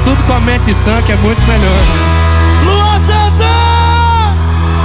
tudo com a mente sã, que é muito melhor. Luan Santana!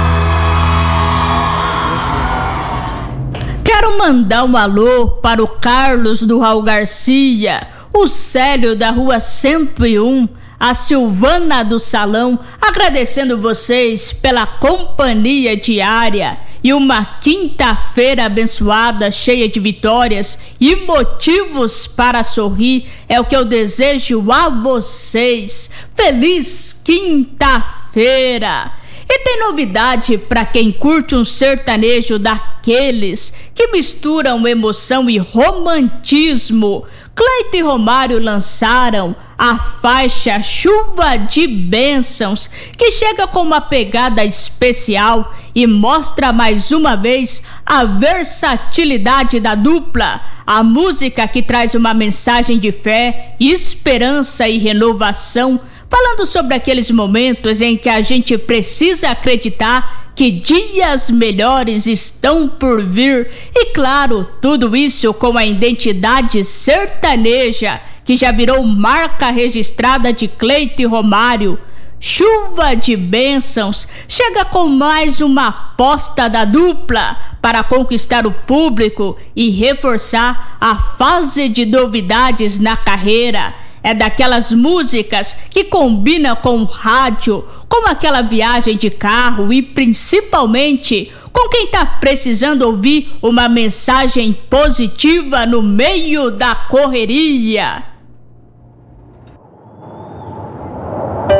Quero mandar um alô para o Carlos do Raul Garcia, o Célio da Rua 101, a Silvana do Salão, agradecendo vocês pela companhia diária e uma quinta-feira abençoada, cheia de vitórias e motivos para sorrir. É o que eu desejo a vocês. Feliz quinta-feira! E tem novidade para quem curte um sertanejo daqueles que misturam emoção e romantismo. Cleito e Romário lançaram a faixa Chuva de Bênçãos, que chega com uma pegada especial e mostra mais uma vez a versatilidade da dupla. A música que traz uma mensagem de fé, esperança e renovação, falando sobre aqueles momentos em que a gente precisa acreditar que dias melhores estão por vir. E claro, tudo isso com a identidade sertaneja, que já virou marca registrada de Cleito e Romário. Chuva de Bênçãos chega com mais uma aposta da dupla para conquistar o público e reforçar a fase de novidades na carreira. É daquelas músicas que combina com rádio, com aquela viagem de carro e principalmente com quem tá precisando ouvir uma mensagem positiva no meio da correria.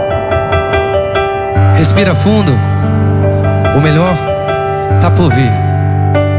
Respira fundo, o melhor tá por vir.